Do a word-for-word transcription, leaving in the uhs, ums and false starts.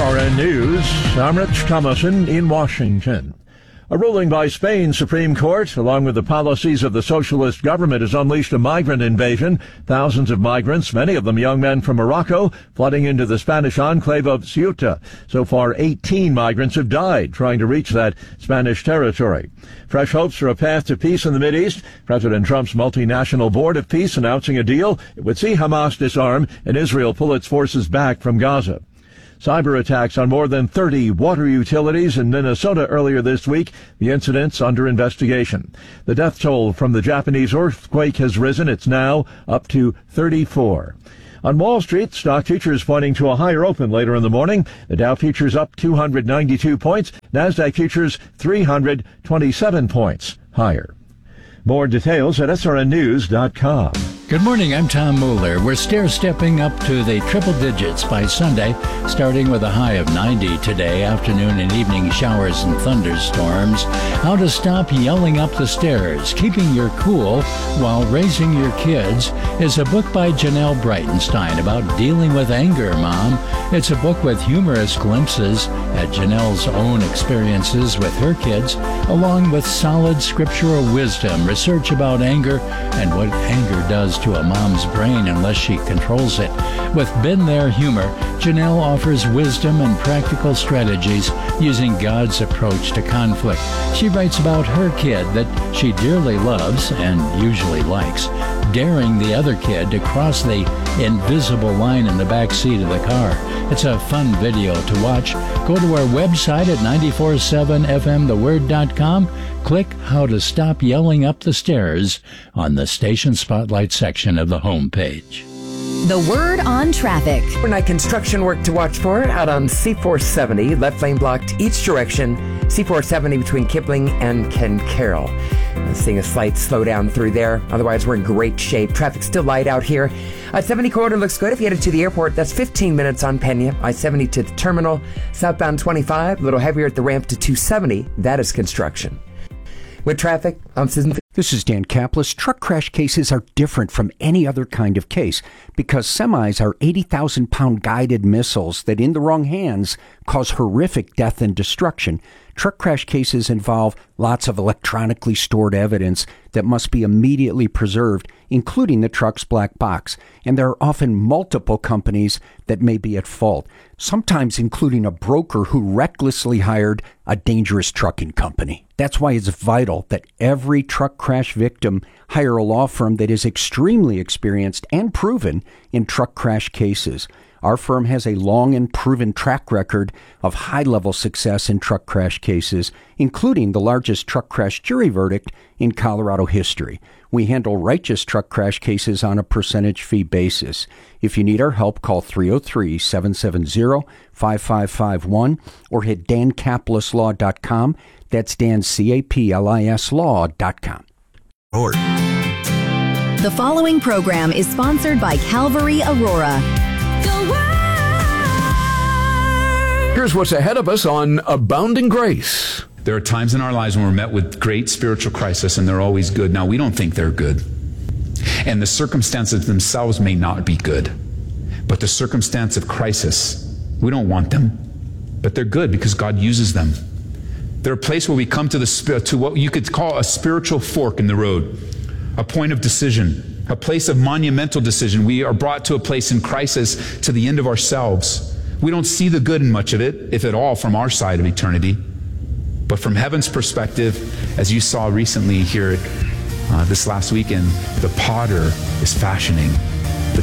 R N News, I'm Rich Thomason in Washington. A ruling by Spain's Supreme Court, along with the policies of the socialist government, has unleashed a migrant invasion. Thousands of migrants, many of them young men from Morocco, flooding into the Spanish enclave of Ceuta. So far, eighteen migrants have died trying to reach that Spanish territory. Fresh hopes for a path to peace in the Mideast. President Trump's multinational board of peace announcing a deal. It would see Hamas disarm and Israel pull its forces back from Gaza. Cyber attacks on more than thirty water utilities in Minnesota earlier this week. The incidents under investigation. The death toll from the Japanese earthquake has risen. It's now up to thirty-four. On Wall Street, stock futures pointing to a higher open later in the morning. The Dow futures up two hundred ninety-two points. NASDAQ futures three hundred twenty-seven points higher. More details at S R N news dot com. Good morning, I'm Tom Mueller. We're stair-stepping up to the triple digits by Sunday, starting with a high of ninety today, afternoon and evening showers and thunderstorms. How to stop yelling up the stairs, keeping your cool while raising your kids, is a book by Janelle Breitenstein about dealing with anger, Mom. It's a book with humorous glimpses at Janelle's own experiences with her kids, along with solid scriptural wisdom, research about anger, and what anger does to a mom's brain unless she controls it. With Been There humor, Janelle offers wisdom and practical strategies using God's approach to conflict. She writes about her kid that she dearly loves and usually likes, daring the other kid to cross the invisible line in the back seat of the car. It's a fun video to watch. Go to our website at nine four seven F M the word dot com. Click How to Stop Yelling Up the Stairs on the Station Spotlight section of the homepage. The Word on Traffic. Overnight construction work to watch for out on C four seventy. Left lane blocked each direction. C four seventy between Kipling and Ken Carroll. Seeing a slight slowdown through there. Otherwise, we're in great shape. Traffic's still light out here. I seventy corridor looks good. If you headed to the airport, that's fifteen minutes on Pena. I seventy to the terminal. Southbound twenty-five, a little heavier at the ramp to two seventy. That is construction. With traffic, I'm Susan. This is Dan Kaplis. Truck crash cases are different from any other kind of case because semis are eighty thousand pound guided missiles that in the wrong hands cause horrific death and destruction. Truck crash cases involve lots of electronically stored evidence that must be immediately preserved, including the truck's black box. And there are often multiple companies that may be at fault, sometimes including a broker who recklessly hired a dangerous trucking company. That's why it's vital that every truck crash victim hire a law firm that is extremely experienced and proven in truck crash cases. Our firm has a long and proven track record of high-level success in truck crash cases, including the largest truck crash jury verdict in Colorado history. We handle righteous truck crash cases on a percentage fee basis. If you need our help, call three oh three, seven seven zero, five five five one or hit dan caplis law dot com. That's Dan, C A P L I S law dot com. The following program is sponsored by Calvary Aurora. Here's what's ahead of us on Abounding Grace. There are times in our lives when we're met with great spiritual crisis, and they're always good. Now, we don't think they're good. And the circumstances themselves may not be good. But the circumstance of crisis, we don't want them. But they're good because God uses them. They're a place where we come to, the, to what you could call a spiritual fork in the road, a point of decision, a place of monumental decision. We are brought to a place in crisis to the end of ourselves. We don't see the good in much of it, if at all, from our side of eternity. But from heaven's perspective, as you saw recently here uh, this last weekend, the potter is fashioning